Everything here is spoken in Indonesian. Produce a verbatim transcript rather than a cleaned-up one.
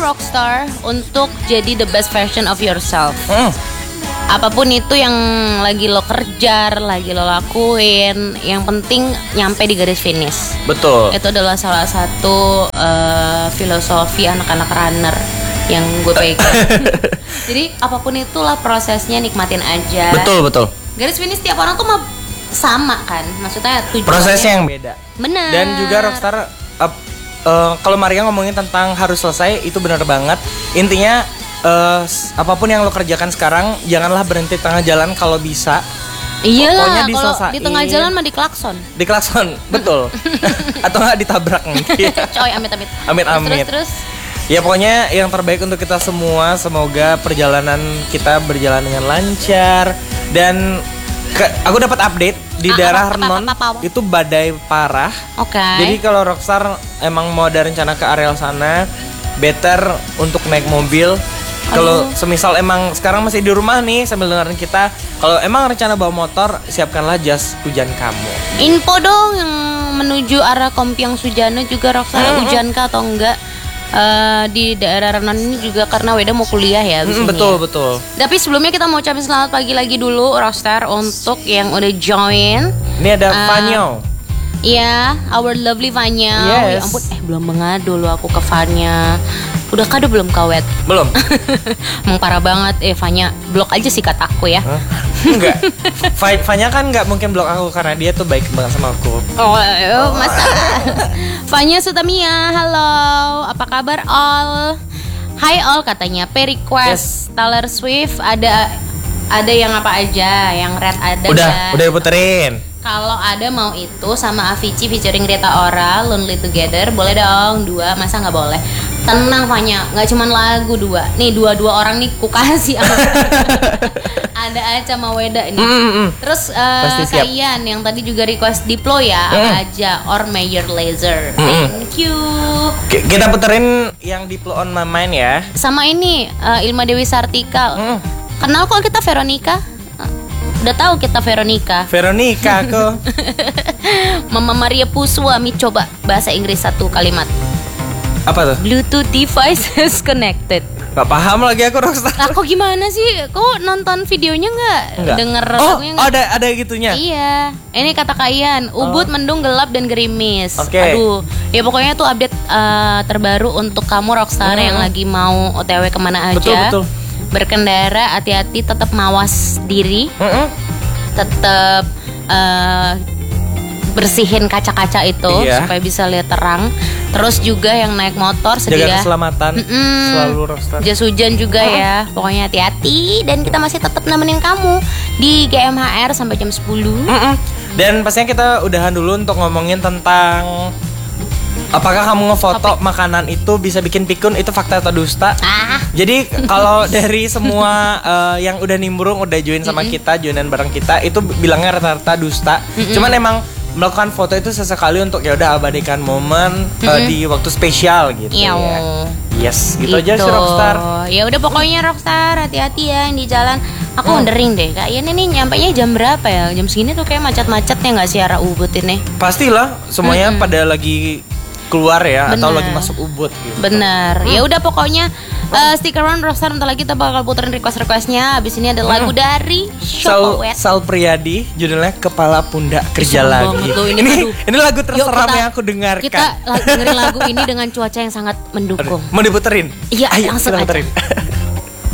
rockstar untuk jadi the best version of yourself. Mm. Apapun itu yang lagi lo kerjar, lagi lo lakuin, yang penting nyampe di garis finish. Betul. Itu adalah salah satu uh, filosofi anak-anak runner yang gue pegang. Jadi apapun itulah prosesnya, nikmatin aja. Betul, betul. Garis finish tiap orang tuh mah sama kan, maksudnya tujuannya prosesnya yang beda. Benar. Dan juga rockstar uh, uh, kalau Maria ngomongin tentang harus selesai, itu benar banget. Intinya Uh, apapun yang lo kerjakan sekarang, janganlah berhenti tengah jalan kalau bisa. Iyalah, kalau di tengah jalan mah diklakson. Diklakson, betul. Atau nggak ditabrak nanti. Coy, amit-amit. Amit-amit. Terus, terus, terus. Ya pokoknya yang terbaik untuk kita semua. Semoga perjalanan kita berjalan dengan lancar. Dan ke, aku dapat update di ah, daerah apa, Renon apa, apa, apa. itu badai parah. Oke. Okay. Jadi kalau rockstar emang mau ada rencana ke area sana, better untuk naik mobil. Kalau semisal emang sekarang masih di rumah nih sambil dengerin kita, kalau emang rencana bawa motor, siapkanlah jas hujan kamu. Info dong yang menuju arah Kompiang Sujana juga rockstar mm-hmm. hujan kah atau enggak uh, di daerah Renon ini juga karena Weda mau kuliah ya. Mm, betul ya. Betul. Tapi sebelumnya kita mau ucapin selamat pagi lagi dulu rockstar untuk yang udah join. Ini ada uh, Vanyo. Iya, yeah, our lovely Vanya. Yes. Ya ampun, eh belum mengadu loh aku ke Vanya. Udah kado belum kawet? Belum. Emang parah banget, eh Vanya blok aja sih kata aku ya. Huh? Enggak. Vanya kan nggak mungkin blok aku karena dia tuh baik banget sama aku. Oh, oh. masa? Vanya Sutamia, halo, apa kabar all? Hai all katanya, pay request yes. Taylor Swift ada ada yang apa aja, yang red ada. Udah, ya. udah diputerin. Kalau ada mau itu sama Avicii featuring Rita Ora, Lonely Together, boleh dong dua, masa nggak boleh? Tenang Vanya, nggak cuma lagu dua, nih dua-dua orang nih ku kasih. Ada Aca sama Weda nih. Mm, mm, Terus uh, Kayan yang tadi juga request Diplo ya, mm. apa aja, or Mayor Laser. Mm. Thank you. K- kita puterin yang Diplo on my mind ya. Sama ini uh, Ilma Dewi Sartika. Mm. Kenal kok kita Veronica. Udah tahu kita Veronica. Veronica kok. Mama Maria Puswami, coba bahasa Inggris satu kalimat. Apa tuh? Bluetooth devices connected. Gak paham lagi aku rockstar. Lah kok gimana sih? Kok nonton videonya nggak? Denger oh, lagunya nggak? Oh ada ada gitunya. Iya. Ini kata Kayan. Ubud, oh. mendung, gelap dan gerimis. Okay. Aduh. Ya pokoknya tuh update uh, terbaru untuk kamu rockstar hmm. yang lagi mau O T W kemana aja. Betul betul. Berkendara hati-hati, tetap mawas diri, mm-hmm. tetap uh, bersihin kaca-kaca itu iya. supaya bisa lihat terang. Terus juga yang naik motor sedia jaga keselamatan, Mm-mm. selalu rockstar. Jas hujan juga mm-hmm. ya, pokoknya hati-hati. Dan kita masih tetap nemenin kamu di G M H R sampai jam sepuluh. Mm-mm. Dan pastinya kita udahan dulu untuk ngomongin tentang apakah kamu ngefoto Topik. makanan itu bisa bikin pikun, itu fakta atau dusta? Ah. Jadi kalau dari semua uh, yang udah nimbrung, udah join sama mm-hmm. kita, joinan bareng kita, itu bilangnya rata-rata dusta. Mm-hmm. Cuman emang melakukan foto itu sesekali untuk ya udah abadikan momen mm-hmm. uh, di waktu spesial gitu. Iya. Ya. Yes, gitu, gitu aja sih rockstar. Ya udah pokoknya rockstar, hati-hati ya yang di jalan. Aku hmm. wondering deh, kayaknya nih nyampainya jam berapa ya? Jam segini tuh kayak macet-macetnya nggak sih arah Ubud ini? Pastilah, semuanya mm-hmm. pada lagi keluar ya. Bener. Atau lagi masuk Ubud gitu. Bener. Hmm. Ya udah pokoknya uh, stick around rockstar, entar lagi kita bakal puterin request-requestnya. Abis ini ada lagu hmm. dari Sal, Sal Priadi, judulnya Kepala Pundak Kerja Bisa Lagi. Loh, ini, ini, ini lagu terseram yang aku dengarkan. Kita dengerin lagu ini dengan cuaca yang sangat mendukung. Mau diputerin? Iya, ayo langsung kita aja. puterin.